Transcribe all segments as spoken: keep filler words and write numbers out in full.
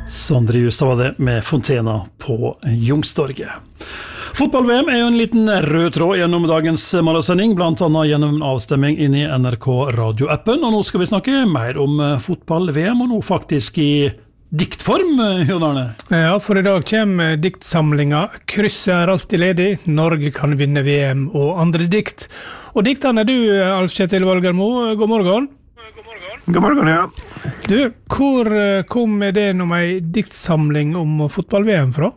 Sondre Justad var det med Fontena på Youngstorget. Fotball-V M er jo en liten rød tråd gjennom dagens morgensending, blant annet gjennom en avstemming inn i N R K radioappen, og nå skal vi snakke mer om fotball-V M, og nå faktisk i diktform, Jon Arne. Ja, for i dag kommer diktsamlinga «Krysset er alltid ledig, Norge kan vinne V M» og andre dikt. Og diktene er du, Alf Kjetil Valgermo, god morgen. God morgen, ja. Du, hvor kom ideen om ei diktsamling om fotball-V M fra?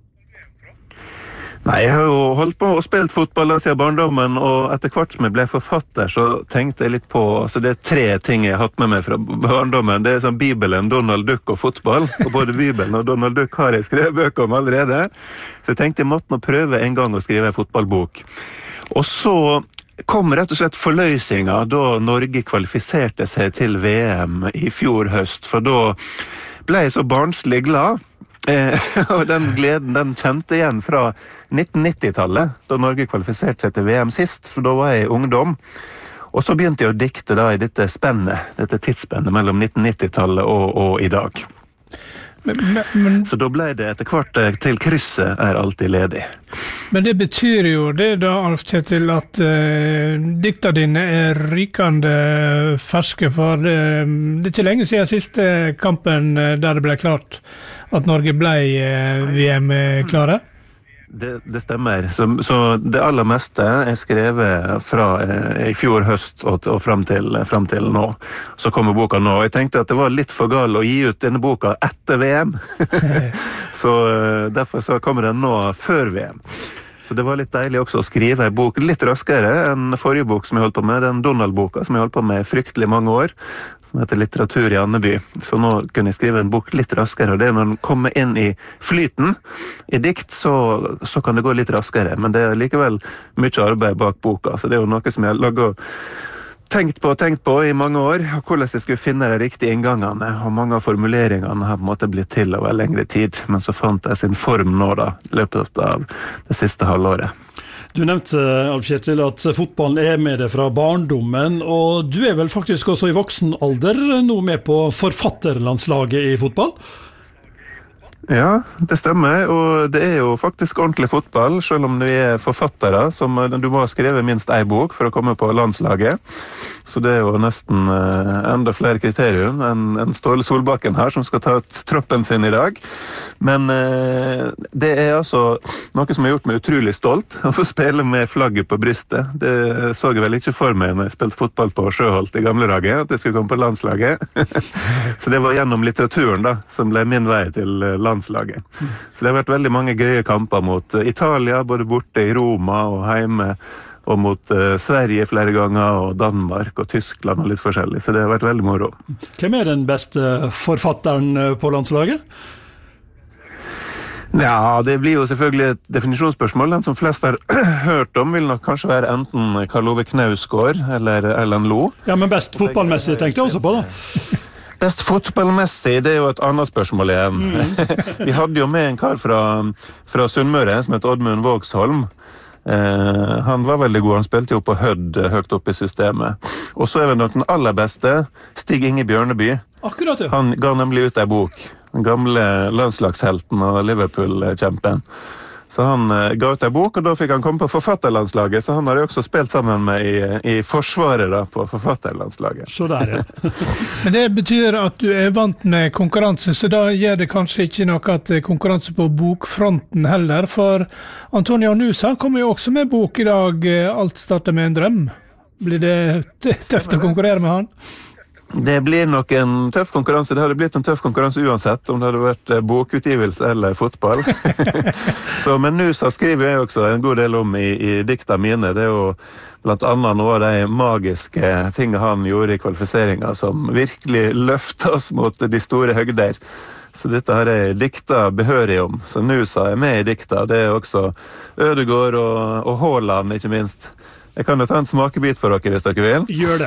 Nei, jeg har jo holdt på og spilt fotball siden barndommen, og etter hvert som jeg ble forfatter, så tenkte jeg litt på, altså det er tre ting jeg har hatt med meg fra barndommen. Det er sånn Bibelen, Donald Duck og fotball, og både Bibelen og Donald Duck har jeg skrevet bøker om allerede. Så jeg tenkte jeg måtte nå prøve en gang å skrive en fotballbok. Og så kom rett og slett forløsninga da Norge kvalifiserte seg til V M i fjor høst, for da ble jeg så barnslig glad. Eh, og den gleden den kjente igjen fra nitten nitti-tallet, da Norge kvalifiserte seg til V M sist, for da var jeg ungdom. Og så begynte jeg å dikte da i dette spennet, dette tidsspennet mellom nitten nitti-tallet og, og i dag. Men, men, men, så da ble det etter hvert til krysset er alltid ledig. Men det betyr jo det da, Alf Kjetil, at uh, dikta dine er rykende ferske, for det, det er ikke lenge siden siste kampen der det ble klart at Norge ble uh, V M-klare? Det, det stemmer. Så, så det aller meste er skrevet fra eh, i fjor høst og, og frem, til, frem til nå. Så kommer boka nå. Jeg tenkte at det var litt for galt å gi ut denne boka etter V M. så eh, derfor så kommer den nå før V M. Så det var litt deilig også å skrive en bok litt raskere enn forrige bok som jeg holdt på med, den Donald-boka som jeg holdt på med fryktelig mange år, som heter Litteratur i Andeby. Så nå kunne jeg skrive en bok litt raskere, og det er når den kommer inn i flyten. I dikt så, så kan det gå litt raskere, men det er likevel mye arbeid bak boka, så det er jo noe som jeg har laget tenkt på og tenkt på i mange år, og hvordan jeg skulle finne de riktige inngangene, og mange av formuleringene har på en måte blitt til over lengre tid, men så fant jeg sin form nå da, i løpet av det siste halvåret. Du nevnte, Alf Kjetil, at fotballen er med deg fra barndommen, og du er vel faktisk også i voksen alder nå med på forfatterlandslaget i fotball? Ja, det stemmer, og det er jo faktisk ordentlig fotball, selv om vi er forfattere, som du må ha skrevet minst en bok for å komme på landslaget. Så det er jo nesten enda flere kriterium enn en Ståle Solbakken her, som skal ta ut troppen sin i dag. Men det er altså noe som har gjort meg utrolig stolt, å få spille med flagget på brystet. Det så jeg vel ikke for meg når jeg spilte fotball på Sjøholt i gamle dager, at jeg skulle komme på landslaget. Så det var gjennom litteraturen da, som ble min vei til landslaget. landslaget. Så det har vært veldig mange gøye kamper mot Italia, både borte i Roma og hjemme, og mot uh, Sverige flere ganger, og Danmark og Tyskland og litt forskjellig. Så det har vært veldig moro. Hvem er den beste forfatteren på landslaget? Ja, det blir jo selvfølgelig et definisjonsspørsmål. Den som flest har hørt om vil nok kanskje være enten Karl Ove Knausgård eller Erlend Loe. Ja, men best fotballmessig tenkte jeg også på da. Best fotballmessig, det er jo et annet spørsmål igjen. Mm. Vi hadde jo med en kar fra, fra Sunnmøre som heter Oddmund Vågsholm. Eh, han var veldig god, han spilte jo på Hødd høyt opp i systemet. Og så er vel nok den aller beste, Stig Inge Bjørneby. Akkurat, ja. Han ga nemlig ut en bok, den gamle landslagshelten og Liverpool-kjempen. Så han uh, ga ut en bok, og da fikk han komme på forfatterlandslaget, så han har jo også spilt sammen med i, i forsvaret da, på forfatterlandslaget. Så der, ja. Men det betyr at du er vant med konkurranse, så da gjør det kanskje ikke noe at det er konkurranse på bokfronten heller, for Antonio Nusa kommer jo også med bok i dag, Alt starter med en drøm. Blir det tøft å konkurrere med han? Det blir nok en tøff konkurranse. Det hadde blitt en tøff konkurranse uansett om det hadde vært bokutgivelse eller fotball. Så, men Nusa skriver jeg også en god del om i, i dikta mine. Det er jo blant annet noe av de magiske tingene han gjorde i kvalifiseringa som virkelig løfter oss mot de store høgder. Så dette har jeg dikta behørig om. Så Nusa er med i dikta. Det er også Ødegård og, og Haaland, ikke minst. Jeg kan jo ta en smakebit for dere hvis dere vil. Gjør det.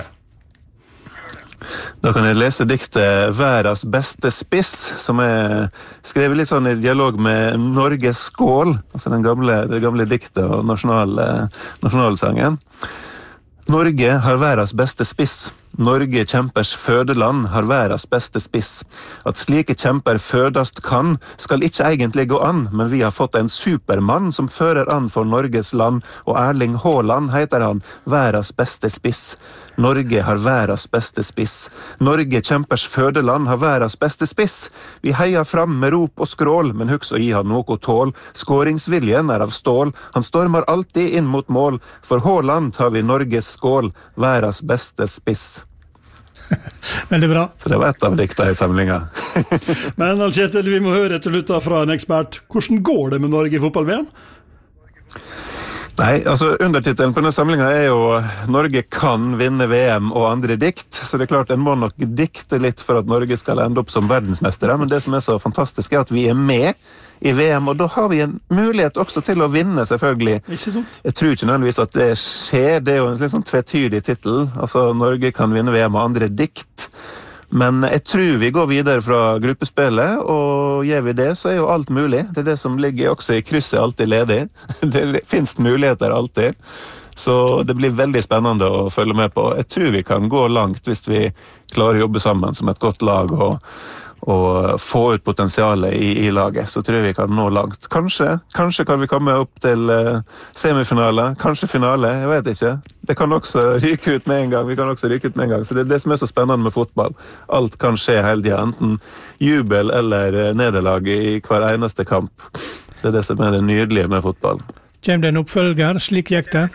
Da kan jeg lese diktet Verdens beste spiss, som er skrevet litt sånn i dialog med Norges skål, altså den gamle, det gamle diktet og nasjonal, nasjonalsangen. Norge har verdens beste spiss. Norge kjempers fødeland har verdens beste spiss. At slike kjemper fødast kan, skal ikke egentlig gå an, men vi har fått en supermann som fører an for Norges land, og Erling Haaland heter han, verdens beste spiss. Norge har verdens beste spiss. Norge kjempers fødeland har verdens beste spiss. Vi heier fram med rop og skrål, men husk å gi han noe tål. Skåringsviljen er av stål, han stormer alltid inn mot mål. For Haaland har vi Norges skål, verdens beste spiss. Veldig bra. Så det var et av dikta i samlinga. Men Kjetil, vi må høre til slutt fra en ekspert. Hvordan går det med Norge i fotball-V M? Nei, altså undertitelen på denne samlinga er jo Norge kan vinne V M og andre dikt, så det er klart en må nok dikte litt for at Norge skal ende opp som verdensmestere, men det som er så fantastisk er at vi er med i V M, og da har vi en mulighet også til å vinne, selvfølgelig. Ikke sant? Jeg tror ikke nødvendigvis at det skjer, det er jo en litt sånn tvetydig titel, altså Norge kan vinne V M og andre dikt, men jeg tror vi går videre fra gruppespillet, og gjør vi det, så er jo alt mulig. Det er det som ligger også i krysset alltid ledig. Det finnes muligheter alltid. Så det blir veldig spennende å følge med på. Jeg tror vi kan gå langt hvis vi klarer å jobbe sammen som et godt lag og, og få ut potensialet i, i laget. Så tror jeg vi kan nå langt. Kanskje, kanskje kan vi komme opp til uh, semifinale, kanskje finale, jeg vet ikke. Det kan også ryke ut med en gang, vi kan også ryke ut med en gang. Så det er det som er så spennende med fotball. Alt kan skje hele tiden, enten jubel eller nederlag i hver eneste kamp. Det er det som er det nydelige med fotball. Kjem det en oppfølger, slik gikk det?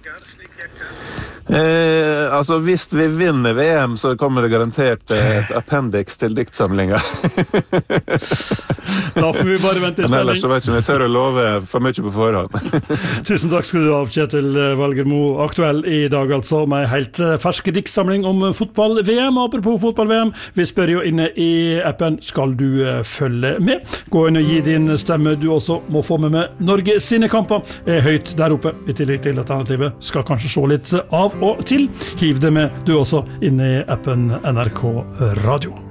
Eh, altså hvis vi vinner V M så kommer det garantert et appendix til diktsamlinga. Da får vi bare vente i spenning. Men ellers spenning. så vet ikke om jeg tør å love for mye på forhånd. Tusen takk skal du ha, Kjetil Valgermo, aktuell i dag altså, med helt fersk diktsamling om fotball-V M. Apropos fotball-V M, vi spør jo inne i appen, skal du følge med? Gå inn og gi din stemme, du også må få med med Norge sine kamper, er høyt der oppe, i tillegg til alternativet, skal kanskje se litt av og til. Hiv det med du også inne i appen N R K Radio.